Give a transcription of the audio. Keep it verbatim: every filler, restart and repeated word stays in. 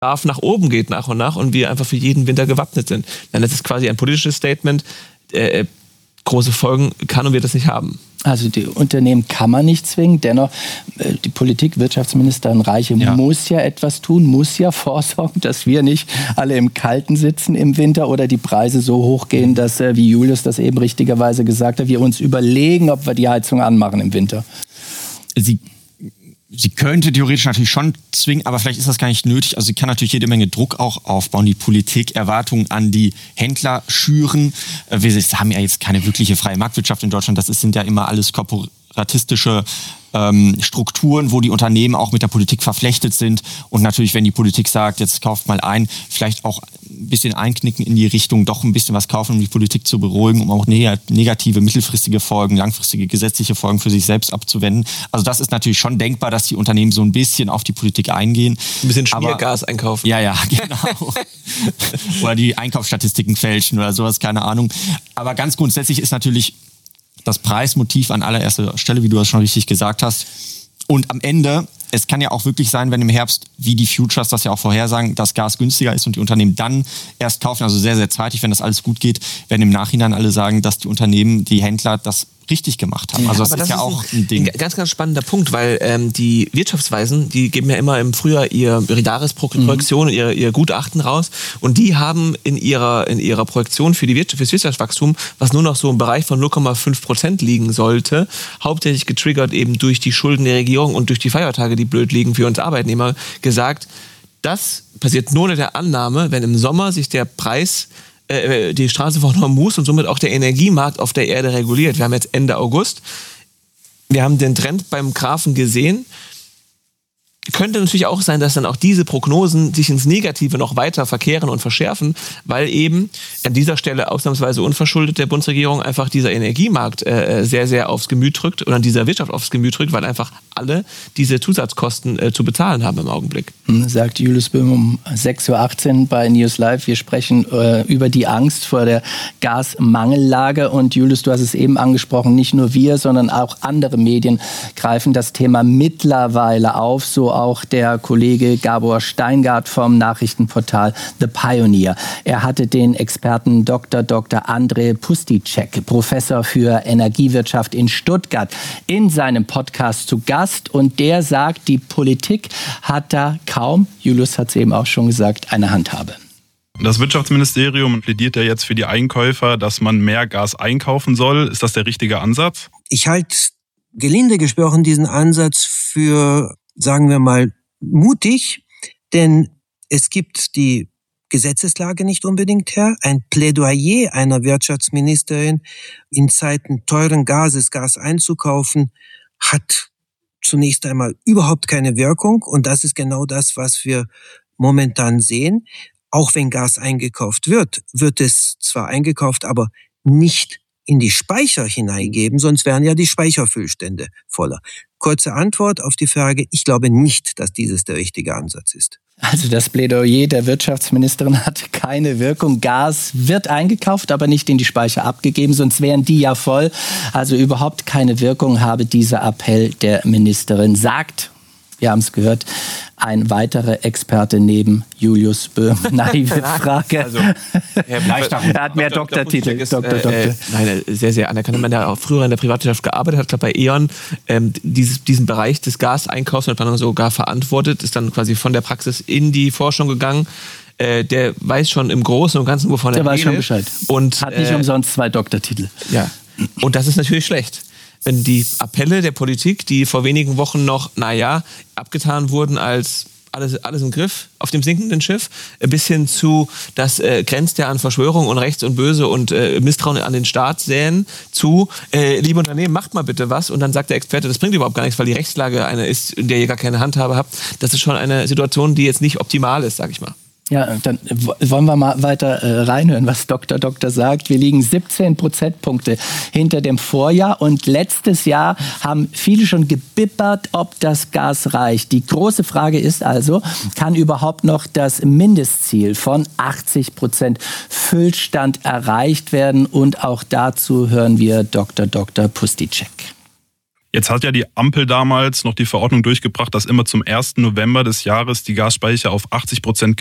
Graph nach oben geht nach und nach und wir einfach für jeden Winter gewappnet sind. Denn das ist quasi ein politisches Statement. Äh, große Folgen kann und wird das nicht haben. Also die Unternehmen kann man nicht zwingen, dennoch äh, die Politik, Wirtschaftsministerin Reiche ja. muss ja etwas tun, muss ja vorsorgen, dass wir nicht alle im Kalten sitzen im Winter oder die Preise so hoch gehen, dass, äh, wie Julius das eben richtigerweise gesagt hat, wir uns überlegen, ob wir die Heizung anmachen im Winter. Sie Sie könnte theoretisch natürlich schon zwingen, aber vielleicht ist das gar nicht nötig. Also sie kann natürlich jede Menge Druck auch aufbauen, die Politik Erwartungen an die Händler schüren. Wir haben ja jetzt keine wirkliche freie Marktwirtschaft in Deutschland. Das sind ja immer alles korporatistische ähm, Strukturen, wo die Unternehmen auch mit der Politik verflechtet sind. Und natürlich, wenn die Politik sagt, jetzt kauft mal ein, vielleicht auch ein bisschen einknicken in die Richtung, doch ein bisschen was kaufen, um die Politik zu beruhigen, um auch negative mittelfristige Folgen, langfristige gesetzliche Folgen für sich selbst abzuwenden. Also das ist natürlich schon denkbar, dass die Unternehmen so ein bisschen auf die Politik eingehen. Ein bisschen Schmiergas einkaufen. Ja, ja, genau. Oder die Einkaufsstatistiken fälschen oder sowas, keine Ahnung. Aber ganz grundsätzlich ist natürlich das Preismotiv an allererster Stelle, wie du das schon richtig gesagt hast. Und am Ende, es kann ja auch wirklich sein, wenn im Herbst, wie die Futures das ja auch vorhersagen, das Gas günstiger ist und die Unternehmen dann erst kaufen, also sehr, sehr zeitig, wenn das alles gut geht, werden im Nachhinein alle sagen, dass die Unternehmen, die Händler das richtig gemacht haben. Also das, das ist ja ist auch ein, ein Ding. Ein ganz, ganz spannender Punkt, weil ähm, die Wirtschaftsweisen, die geben ja immer im Frühjahr ihr Ridaris-Projektion, mhm. ihr, ihr Gutachten raus und die haben in ihrer, in ihrer Projektion für die Wirtschaft, fürs Wirtschaftswachstum, was nur noch so im Bereich von null Komma fünf Prozent liegen sollte, hauptsächlich getriggert eben durch die Schulden der Regierung und durch die Feiertage, die blöd liegen für uns Arbeitnehmer, gesagt, das passiert nur unter der Annahme, wenn im Sommer sich der Preis die Straße von Hormuz und somit auch der Energiemarkt auf der Erde reguliert. Wir haben jetzt Ende August. Wir haben den Trend beim Graphen gesehen. Könnte natürlich auch sein, dass dann auch diese Prognosen sich ins Negative noch weiter verkehren und verschärfen, weil eben an dieser Stelle ausnahmsweise unverschuldet der Bundesregierung einfach dieser Energiemarkt äh, sehr, sehr aufs Gemüt drückt oder an dieser Wirtschaft aufs Gemüt drückt, weil einfach alle diese Zusatzkosten äh, zu bezahlen haben im Augenblick. Sagt Julius Böhm um sechs Uhr achtzehn bei News Live. Wir sprechen äh, über die Angst vor der Gasmangellage. Und Julius, du hast es eben angesprochen, nicht nur wir, sondern auch andere Medien greifen das Thema mittlerweile auf, so auch der Kollege Gabor Steingart vom Nachrichtenportal The Pioneer. Er hatte den Experten Doktor Doktor Andrej Pusticek, Professor für Energiewirtschaft in Stuttgart, in seinem Podcast zu Gast. Und der sagt, die Politik hat da kaum, Julius hat es eben auch schon gesagt, eine Handhabe. Das Wirtschaftsministerium plädiert ja jetzt für die Einkäufer, dass man mehr Gas einkaufen soll. Ist das der richtige Ansatz? Ich halte gelinde gesprochen diesen Ansatz für, sagen wir mal, mutig, denn es gibt die Gesetzeslage nicht unbedingt her. Ein Plädoyer einer Wirtschaftsministerin, in Zeiten teuren Gases Gas einzukaufen, hat zunächst einmal überhaupt keine Wirkung. Und das ist genau das, was wir momentan sehen. Auch wenn Gas eingekauft wird, wird es zwar eingekauft, aber nicht in die Speicher hineingeben, sonst wären ja die Speicherfüllstände voller. Kurze Antwort auf die Frage, ich glaube nicht, dass dieses der richtige Ansatz ist. Also das Plädoyer der Wirtschaftsministerin hat keine Wirkung. Gas wird eingekauft, aber nicht in die Speicher abgegeben, sonst wären die ja voll. Also überhaupt keine Wirkung habe dieser Appell der Ministerin, sagt, wir haben es gehört, ein weiterer Experte neben Julius Böhm. Naive Frage. Also, er hat mehr Doktor, Doktortitel. Doktor, Doktor, Doktor. Äh, nein, sehr, sehr anerkannt. Man ja auch früher in der Privatwirtschaft gearbeitet hat, glaube bei E.ON, ähm, dieses, diesen Bereich des Gaseinkaufs und Planung sogar verantwortet, ist dann quasi von der Praxis in die Forschung gegangen. Äh, der weiß schon im Großen und Ganzen, wovon der er redet. Der weiß schon Bescheid. Und, hat nicht äh, umsonst zwei Doktortitel. Ja. Und das ist natürlich schlecht. Wenn die Appelle der Politik, die vor wenigen Wochen noch, naja, abgetan wurden als alles, alles im Griff auf dem sinkenden Schiff, bis hin zu, das äh, grenzt ja an Verschwörung und Rechts und Böse und äh, Misstrauen an den Staat säen, zu, äh, liebe Unternehmen, macht mal bitte was. Und dann sagt der Experte, das bringt überhaupt gar nichts, weil die Rechtslage eine ist, in der ihr gar keine Handhabe habt. Das ist schon eine Situation, die jetzt nicht optimal ist, sag ich mal. Ja, dann wollen wir mal weiter äh, reinhören, was Doktor Doktor sagt. Wir liegen siebzehn Prozentpunkte hinter dem Vorjahr und letztes Jahr haben viele schon gebibbert, ob das Gas reicht. Die große Frage ist also, kann überhaupt noch das Mindestziel von achtzig Prozent Füllstand erreicht werden? Und auch dazu hören wir Doktor Doktor Pusticek. Jetzt hat ja die Ampel damals noch die Verordnung durchgebracht, dass immer zum ersten November des Jahres die Gasspeicher auf achtzig Prozent